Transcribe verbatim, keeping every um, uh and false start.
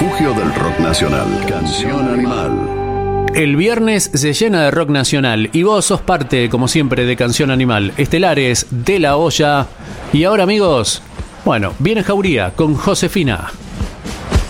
refugio del rock nacional. Canción Animal. El viernes se llena de rock nacional y vos sos parte, como siempre, de Canción Animal. Estelares, De La Hoya. Y ahora, amigos, bueno, viene Jauría con Josefina.